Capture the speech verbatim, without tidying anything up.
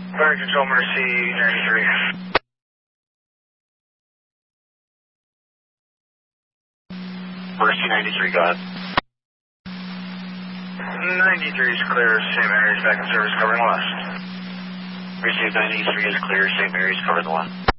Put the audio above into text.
Fire Control, Mercy ninety-three. Mercy ninety-three, go ahead. ninety-three is clear, Saint Mary's back in service, covering the west. Received ninety-three is clear, Saint Mary's covering the west.